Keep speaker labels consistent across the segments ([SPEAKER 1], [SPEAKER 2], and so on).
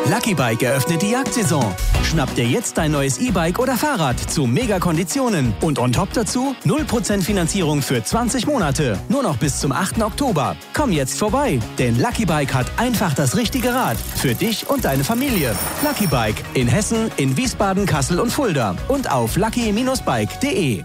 [SPEAKER 1] Lucky Bike eröffnet die Jagdsaison. Schnapp dir jetzt dein neues E-Bike oder Fahrrad zu Mega-Konditionen. Und on top dazu 0% Finanzierung für 20 Monate. Nur noch bis zum 8. Oktober. Komm jetzt vorbei, denn Lucky Bike hat einfach das richtige Rad. Für dich und deine Familie. Lucky Bike in Hessen, in Wiesbaden, Kassel und Fulda. Und auf lucky-bike.de.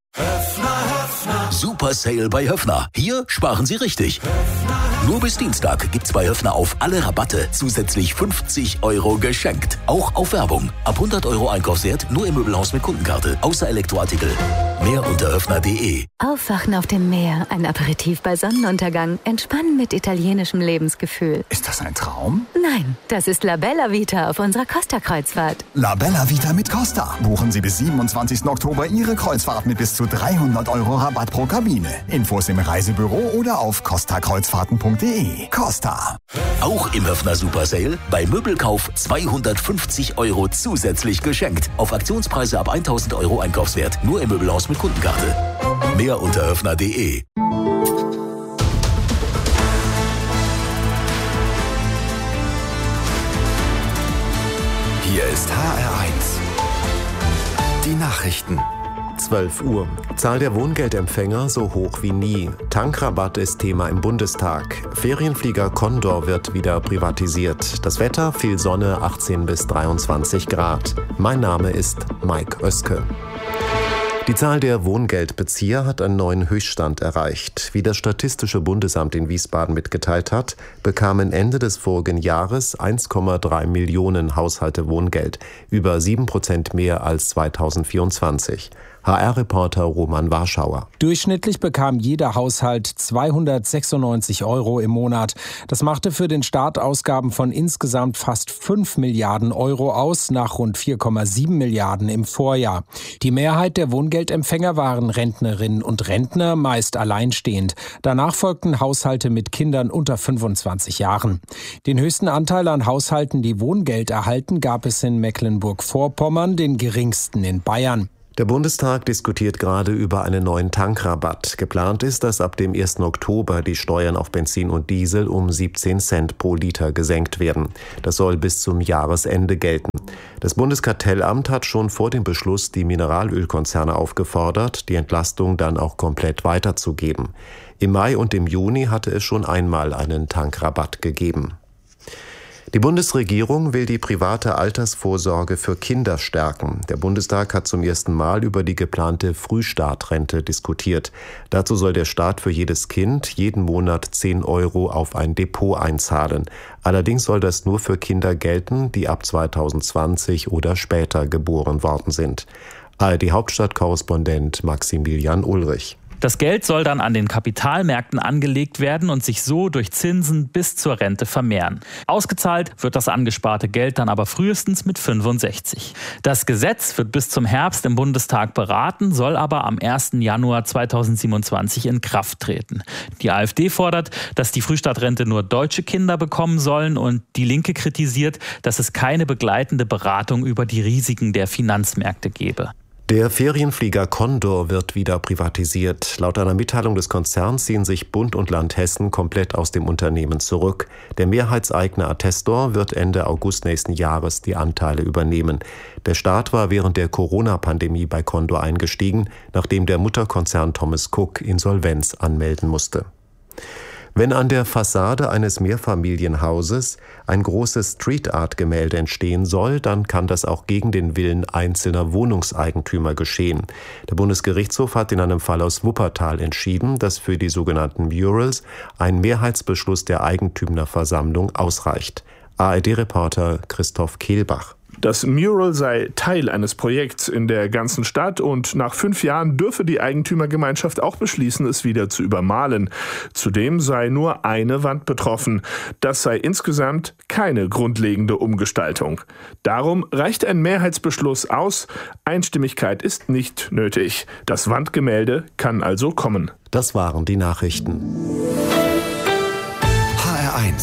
[SPEAKER 2] Super Sale bei Höffner. Hier sparen Sie richtig. Nur bis Dienstag gibt's bei Höffner auf alle Rabatte zusätzlich 50 € geschenkt. Auch auf Werbung. Ab 100 € Einkaufswert nur im Möbelhaus mit Kundenkarte. Außer Elektroartikel. Mehr unter höffner.de.
[SPEAKER 3] Aufwachen auf dem Meer, ein Aperitif bei Sonnenuntergang, entspannen mit italienischem Lebensgefühl.
[SPEAKER 4] Ist das ein Traum?
[SPEAKER 3] Nein, das ist La Bella Vita auf unserer Costa-Kreuzfahrt.
[SPEAKER 4] La Bella Vita mit Costa. Buchen Sie bis 27. Oktober Ihre Kreuzfahrt mit bis zu 300 € Rabatt pro Kabine. Infos im Reisebüro oder auf costakreuzfahrten.de. Costa.
[SPEAKER 2] Auch im Höffner Super Sale. Bei Möbelkauf 250 € zusätzlich geschenkt. Auf Aktionspreise ab 1000 € Einkaufswert. Nur im Möbelhaus mit Kundenkarte. Mehr unter höffner.de.
[SPEAKER 5] Hier ist HR1. Die Nachrichten.
[SPEAKER 6] 12 Uhr. Zahl der Wohngeldempfänger so hoch wie nie. Tankrabatt ist Thema im Bundestag. Ferienflieger Condor wird wieder privatisiert. Das Wetter, viel Sonne, 18 bis 23 Grad. Mein Name ist Mike Oeske. Die Zahl der Wohngeldbezieher hat einen neuen Höchststand erreicht. Wie das Statistische Bundesamt in Wiesbaden mitgeteilt hat, bekamen Ende des vorigen Jahres 1,3 Millionen Haushalte Wohngeld, über 7% mehr als 2024. HR-Reporter Roman Warschauer.
[SPEAKER 7] Durchschnittlich bekam jeder Haushalt 296 € im Monat. Das machte für den Staat Ausgaben von insgesamt fast 5 Milliarden € aus, nach rund 4,7 Milliarden im Vorjahr. Die Mehrheit der Wohngeldempfänger waren Rentnerinnen und Rentner, meist alleinstehend. Danach folgten Haushalte mit Kindern unter 25 Jahren. Den höchsten Anteil an Haushalten, die Wohngeld erhalten, gab es in Mecklenburg-Vorpommern, den geringsten in Bayern.
[SPEAKER 6] Der Bundestag diskutiert gerade über einen neuen Tankrabatt. Geplant ist, dass ab dem 1. Oktober die Steuern auf Benzin und Diesel um 17 Cent pro Liter gesenkt werden. Das soll bis zum Jahresende gelten. Das Bundeskartellamt hat schon vor dem Beschluss die Mineralölkonzerne aufgefordert, die Entlastung dann auch komplett weiterzugeben. Im Mai und im Juni hatte es schon einmal einen Tankrabatt gegeben. Die Bundesregierung will die private Altersvorsorge für Kinder stärken. Der Bundestag hat zum ersten Mal über die geplante Frühstartrente diskutiert. Dazu soll der Staat für jedes Kind jeden Monat 10 € auf ein Depot einzahlen. Allerdings soll das nur für Kinder gelten, die ab 2020 oder später geboren worden sind. ARD-Hauptstadtkorrespondent Maximilian Ulrich.
[SPEAKER 8] Das Geld soll dann an den Kapitalmärkten angelegt werden und sich so durch Zinsen bis zur Rente vermehren. Ausgezahlt wird das angesparte Geld dann aber frühestens mit 65. Das Gesetz wird bis zum Herbst im Bundestag beraten, soll aber am 1. Januar 2027 in Kraft treten. Die AfD fordert, dass die Frühstartrente nur deutsche Kinder bekommen sollen, und die Linke kritisiert, dass es keine begleitende Beratung über die Risiken der Finanzmärkte gebe.
[SPEAKER 6] Der Ferienflieger Condor wird wieder privatisiert. Laut einer Mitteilung des Konzerns ziehen sich Bund und Land Hessen komplett aus dem Unternehmen zurück. Der Mehrheitseigner Attestor wird Ende August nächsten Jahres die Anteile übernehmen. Der Staat war während der Corona-Pandemie bei Condor eingestiegen, nachdem der Mutterkonzern Thomas Cook Insolvenz anmelden musste. Wenn an der Fassade eines Mehrfamilienhauses ein großes Street-Art-Gemälde entstehen soll, dann kann das auch gegen den Willen einzelner Wohnungseigentümer geschehen. Der Bundesgerichtshof hat in einem Fall aus Wuppertal entschieden, dass für die sogenannten Murals ein Mehrheitsbeschluss der Eigentümerversammlung ausreicht. ARD-Reporter Christoph Kehlbach.
[SPEAKER 9] Das Mural sei Teil eines Projekts in der ganzen Stadt und nach 5 Jahren dürfe die Eigentümergemeinschaft auch beschließen, es wieder zu übermalen. Zudem sei nur eine Wand betroffen. Das sei insgesamt keine grundlegende Umgestaltung. Darum reicht ein Mehrheitsbeschluss aus. Einstimmigkeit ist nicht nötig. Das Wandgemälde kann also kommen.
[SPEAKER 6] Das waren die Nachrichten.
[SPEAKER 5] HR1.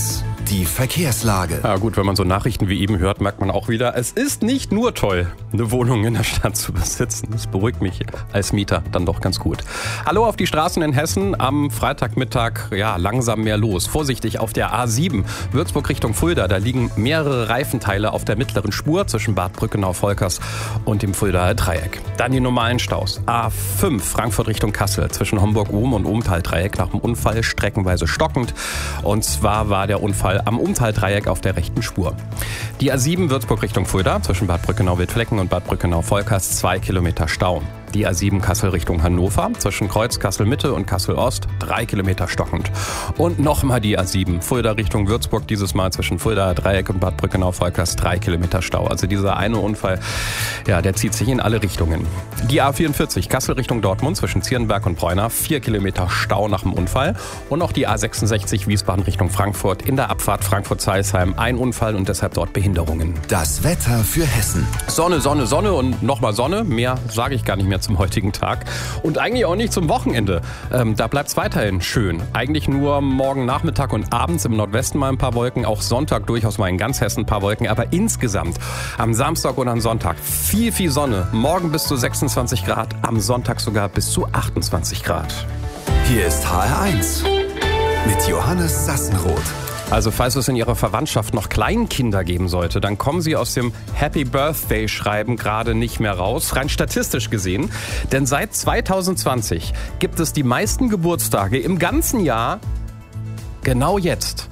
[SPEAKER 5] Die Verkehrslage.
[SPEAKER 10] Ja gut, wenn man so Nachrichten wie eben hört, merkt man auch wieder, es ist nicht nur toll, eine Wohnung in der Stadt zu besitzen. Das beruhigt mich als Mieter dann doch ganz gut. Hallo auf die Straßen in Hessen. Am Freitagmittag, langsam mehr los. Vorsichtig auf der A7, Würzburg Richtung Fulda. Da liegen mehrere Reifenteile auf der mittleren Spur zwischen Bad Brückenau-Volkers und dem Fuldaer Dreieck. Dann die normalen Staus. A5, Frankfurt Richtung Kassel. Zwischen Homburg-Ohm und Ohmtal-Dreieck nach dem Unfall streckenweise stockend. Und zwar war der Unfall am Ohmtal-Dreieck auf der rechten Spur. Die A7 Würzburg Richtung Fulda zwischen Bad Brückenau-Wildflecken und Bad Brückenau-Volkers 2 Kilometer Stau. Die A7 Kassel Richtung Hannover zwischen Kreuz Kassel-Mitte und Kassel-Ost 3 Kilometer stockend. Und nochmal die A7 Fulda Richtung Würzburg, dieses Mal zwischen Fuldaer Dreieck und Bad Brückenau-Volkers 3 Kilometer Stau. Also dieser eine Unfall, der zieht sich in alle Richtungen. Die A44 Kassel Richtung Dortmund zwischen Zierenberg und Preuna 4 Kilometer Stau nach dem Unfall. Und auch die A66 Wiesbaden Richtung Frankfurt in der Abfahrt Frankfurt-Zeilsheim ein Unfall und deshalb dort Behinderungen.
[SPEAKER 5] Das Wetter für Hessen.
[SPEAKER 10] Sonne, Sonne, Sonne und nochmal Sonne. Mehr sage ich gar nicht mehr zum heutigen Tag. Und eigentlich auch nicht zum Wochenende. Da bleibt es weiterhin schön. Eigentlich nur morgen Nachmittag und abends im Nordwesten mal ein paar Wolken. Auch Sonntag durchaus mal in ganz Hessen ein paar Wolken. Aber insgesamt am Samstag und am Sonntag viel, viel Sonne. Morgen bis zu 26 Grad, am Sonntag sogar bis zu 28 Grad.
[SPEAKER 5] Hier ist HR1 mit Johannes Sassenroth.
[SPEAKER 10] Also falls es in Ihrer Verwandtschaft noch Kleinkinder geben sollte, dann kommen Sie aus dem Happy Birthday Schreiben gerade nicht mehr raus, rein statistisch gesehen. Denn seit 2020 gibt es die meisten Geburtstage im ganzen Jahr genau jetzt.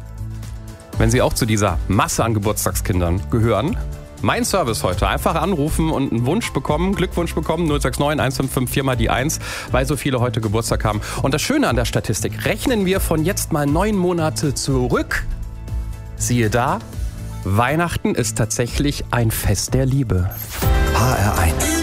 [SPEAKER 10] Wenn Sie auch zu dieser Masse an Geburtstagskindern gehören, mein Service heute, einfach anrufen und einen Wunsch bekommen, Glückwunsch bekommen, 069 155 4 mal die 1, weil so viele heute Geburtstag haben. Und das Schöne an der Statistik, rechnen wir von jetzt mal 9 Monate zurück. Siehe da, Weihnachten ist tatsächlich ein Fest der Liebe.
[SPEAKER 5] HR1